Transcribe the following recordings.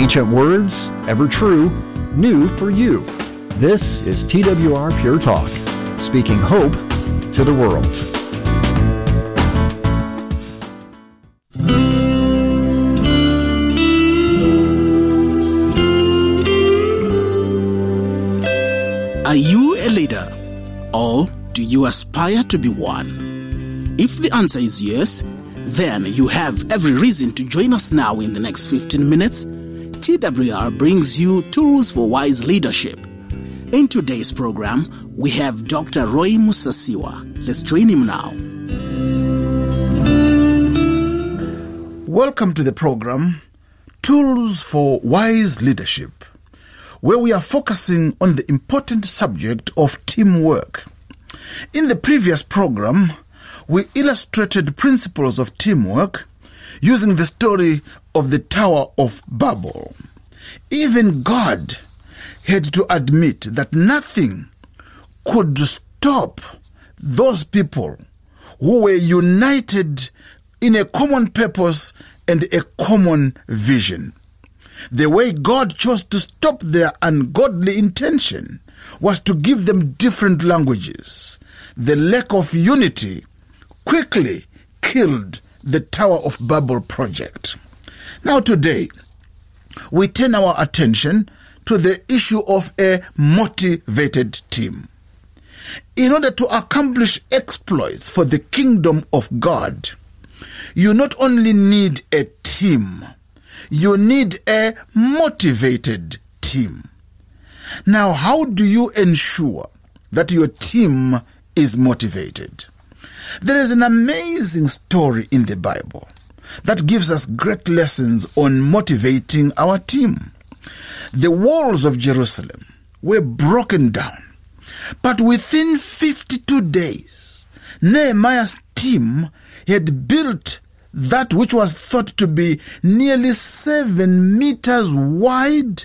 Ancient words, ever true, new for you. This is TWR Pure Talk, speaking hope to the world. Are you a leader, or do you aspire to be one? If the answer is yes, then you have every reason to join us now in the next 15 minutes. TWR brings you Tools for Wise Leadership. In today's program, we have Dr. Roy Musasiwa. Let's join him now. Welcome to the program, Tools for Wise Leadership, where we are focusing on the important subject of teamwork. In the previous program, we illustrated principles of teamwork using the story of the Tower of Babel. Even God had to admit that nothing could stop those people who were united in a common purpose and a common vision. The way God chose to stop their ungodly intention was to give them different languages. The lack of unity quickly killed the Tower of Babel project. Now today, we turn our attention to the issue of a motivated team. In order to accomplish exploits for the kingdom of God, you not only need a team, you need a motivated team. Now, how do you ensure that your team is motivated? There is an amazing story in the Bible that gives us great lessons on motivating our team. The walls of Jerusalem were broken down, but within 52 days, Nehemiah's team had built that which was thought to be nearly 7 meters wide,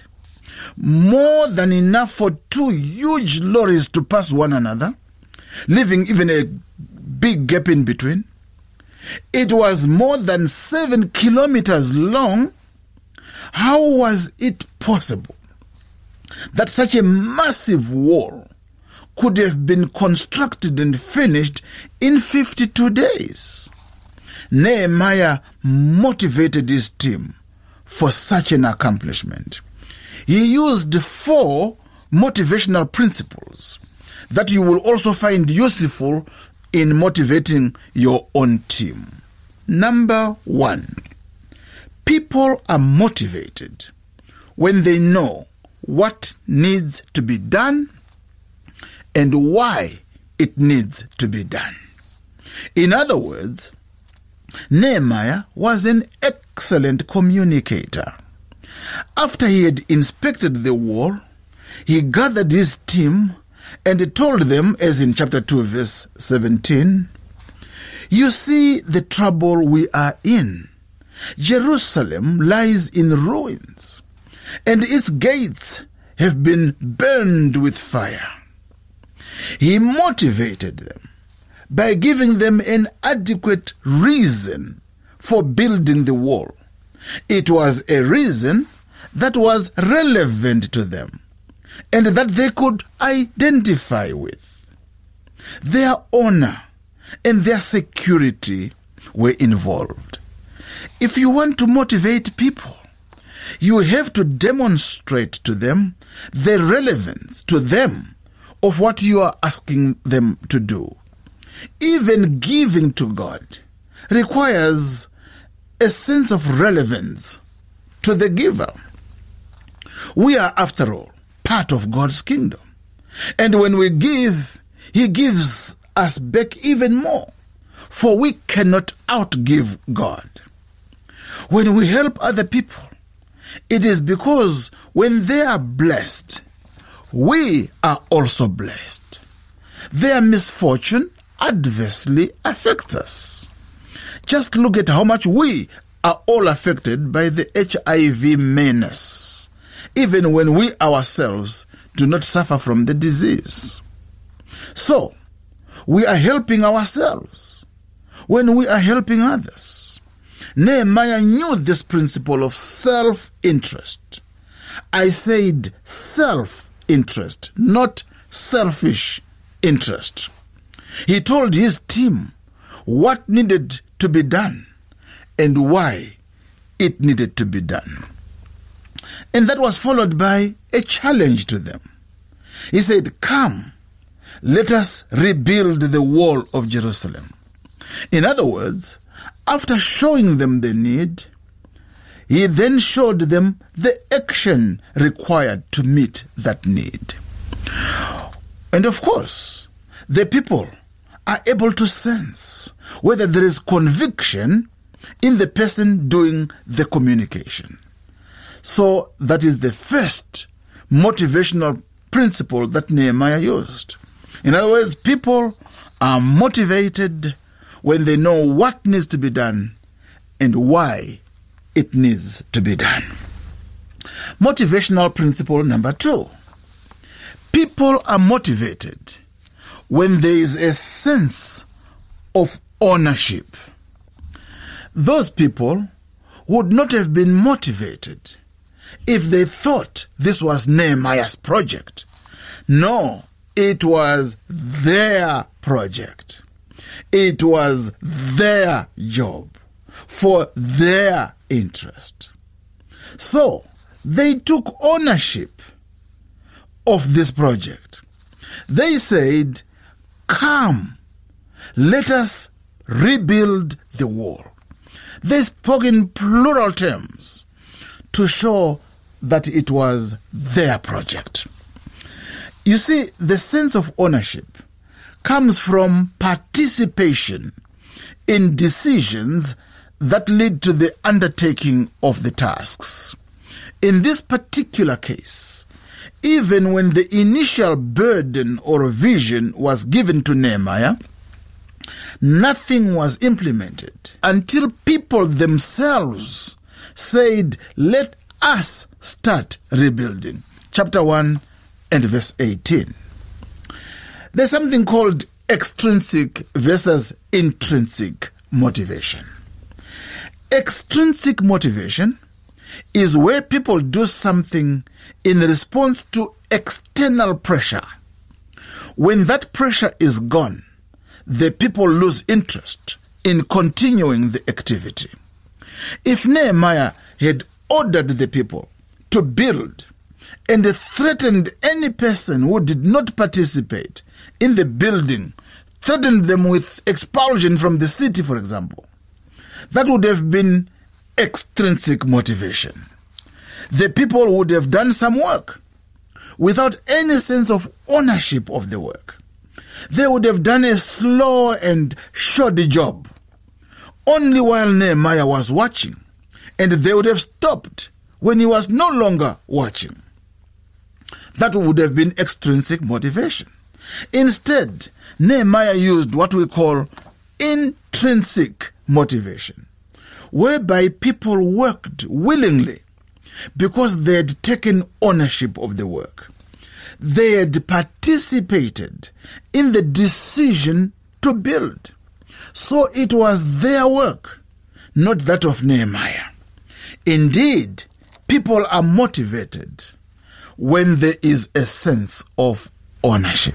more than enough for 2 huge lorries to pass one another, leaving even a big gap in between. It was more than 7 kilometers long. How was it possible that such a massive wall could have been constructed and finished in 52 days? Nehemiah motivated his team for such an accomplishment. He used 4 motivational principles that you will also find useful in motivating your own team. Number 1, people are motivated when they know what needs to be done and why it needs to be done. In other words, Nehemiah was an excellent communicator. After he had inspected the wall, he gathered his team and told them, as in chapter 2, verse 17, "You see the trouble we are in. Jerusalem lies in ruins, and its gates have been burned with fire." He motivated them by giving them an adequate reason for building the wall. It was a reason that was relevant to them and that they could identify with. Their honor and their security were involved. If you want to motivate people, you have to demonstrate to them the relevance to them of what you are asking them to do. Even giving to God requires a sense of relevance to the giver. We are, after all, part of God's kingdom. And when we give, He gives us back even more, for we cannot outgive God. When we help other people, it is because when they are blessed, we are also blessed. Their misfortune adversely affects us. Just look at how much we are all affected by the HIV menace, even when we ourselves do not suffer from the disease. So, we are helping ourselves when we are helping others. Nehemiah knew this principle of self-interest. I said self-interest, not selfish interest. He told his team what needed to be done and why it needed to be done. And that was followed by a challenge to them. He said, "Come, let us rebuild the wall of Jerusalem." In other words, after showing them the need, he then showed them the action required to meet that need. And of course, the people are able to sense whether there is conviction in the person doing the communication. So that is the first motivational principle that Nehemiah used. In other words, people are motivated when they know what needs to be done and why it needs to be done. Motivational principle number 2. People are motivated when there is a sense of ownership. Those people would not have been motivated if they thought this was Nehemiah's project. No, it was their project. It was their job for their interest. So they took ownership of this project. They said, "Come, let us rebuild the wall." They spoke in plural terms to show that it was their project. You see, the sense of ownership comes from participation in decisions that lead to the undertaking of the tasks. In this particular case, even when the initial burden or vision was given to Nehemiah, nothing was implemented until people themselves said, "Let us start rebuilding." Chapter 1 and verse 18. There's something called extrinsic versus intrinsic motivation. Extrinsic motivation is where people do something in response to external pressure. When that pressure is gone, the people lose interest in continuing the activity. If Nehemiah had ordered the people to build and threatened any person who did not participate in the building, threatened them with expulsion from the city, for example, that would have been extrinsic motivation. The people would have done some work without any sense of ownership of the work. They would have done a slow and shoddy job, only while Nehemiah was watching, and they would have stopped when he was no longer watching. That would have been extrinsic motivation. Instead, Nehemiah used what we call intrinsic motivation, whereby people worked willingly because they had taken ownership of the work. They had participated in the decision to build. So it was their work, not that of Nehemiah. Indeed, people are motivated when there is a sense of ownership.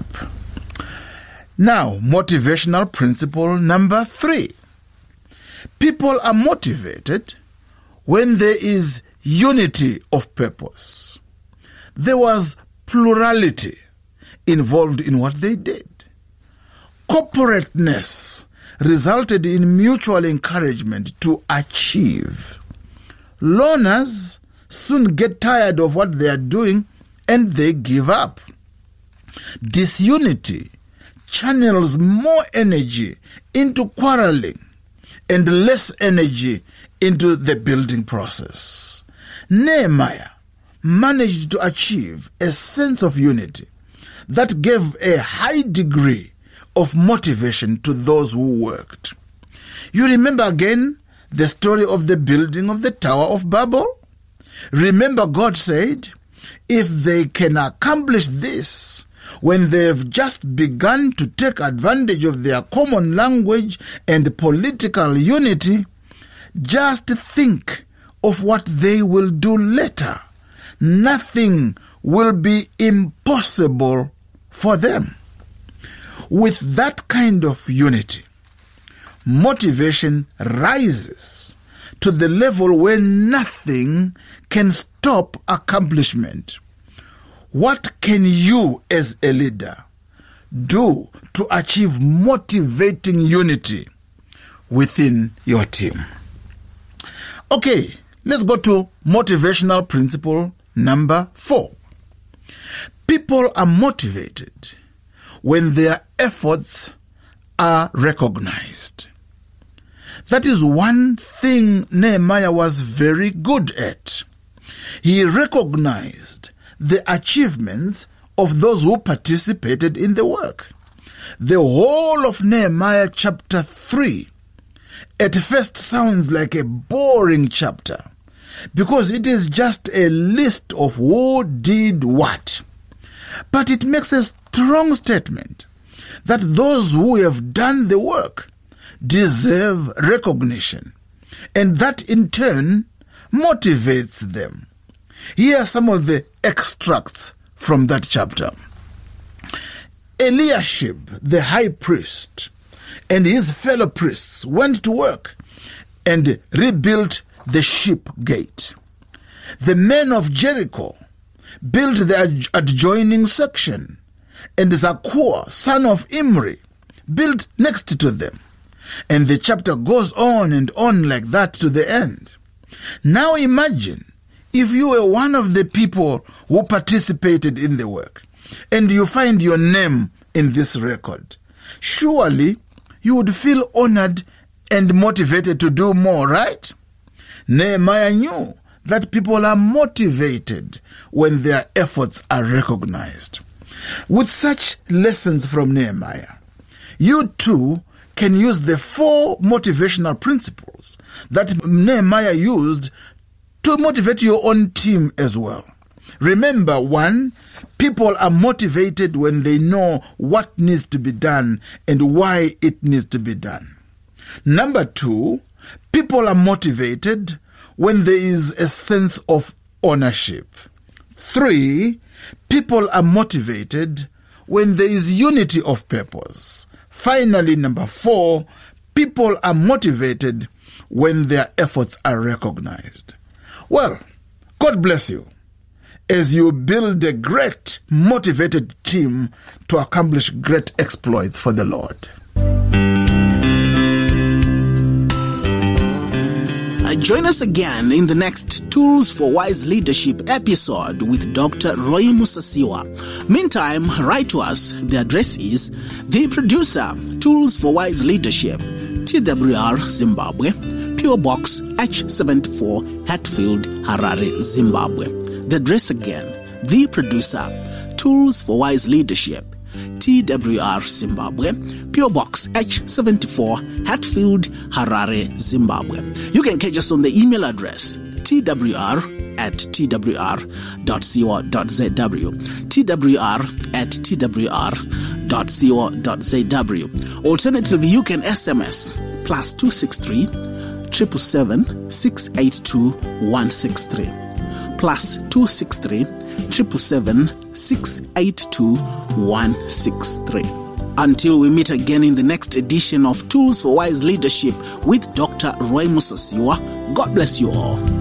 Now, motivational principle number 3. People are motivated when there is unity of purpose. There was plurality involved in what they did. Corporateness resulted in mutual encouragement to achieve. Loners soon get tired of what they are doing and they give up. Disunity channels more energy into quarreling and less energy into the building process. Nehemiah managed to achieve a sense of unity that gave a high degree of motivation to those who worked. You remember again the story of the building of the Tower of Babel? Remember, God said, if they can accomplish this when they have just begun to take advantage of their common language and political unity, just think of what they will do later. Nothing will be impossible for them. With that kind of unity, motivation rises to the level where nothing can stop accomplishment. What can you as a leader do to achieve motivating unity within your team? Okay, let's go to motivational principle number 4. People are motivated when their efforts are recognized. That is one thing Nehemiah was very good at. He recognized the achievements of those who participated in the work. The whole of Nehemiah chapter 3 at first sounds like a boring chapter because it is just a list of who did what. But it makes a strong statement that those who have done the work deserve recognition, and that in turn motivates them. Here are some of the extracts from that chapter. Eliashib, the high priest, and his fellow priests went to work and rebuilt the sheep gate. The men of Jericho built the adjoining section, and Zakur, son of Imri, built next to them. And the chapter goes on and on like that to the end. Now imagine if you were one of the people who participated in the work and you find your name in this record. Surely you would feel honored and motivated to do more, right? Nehemiah knew that people are motivated when their efforts are recognized. With such lessons from Nehemiah, you too can use the 4 motivational principles that Nehemiah used to motivate your own team as well. Remember, 1, people are motivated when they know what needs to be done and why it needs to be done. Number 2, people are motivated when there is a sense of ownership. 3, people are motivated when there is unity of purpose. Finally, number 4, people are motivated when their efforts are recognized. Well, God bless you as you build a great, motivated team to accomplish great exploits for the Lord. Join us again in the next Tools for Wise Leadership episode with Dr. Roy Musasiwa. Meantime, write to us. The address is The Producer, Tools for Wise Leadership, TWR, Zimbabwe, P.O. Box H74, Hatfield, Harare, Zimbabwe. The address again, The Producer, Tools for Wise Leadership, TWR, Zimbabwe, P.O. Box H74, Hatfield, Harare, Zimbabwe. You can catch us on the email address twr@twr.co.zw, twr@twr.co.zw. Alternatively, you can SMS +263 777 682 163, +263 777 682 163. Until we meet again in the next edition of Tools for Wise Leadership with Dr. Roy Musasiwa, God bless you all.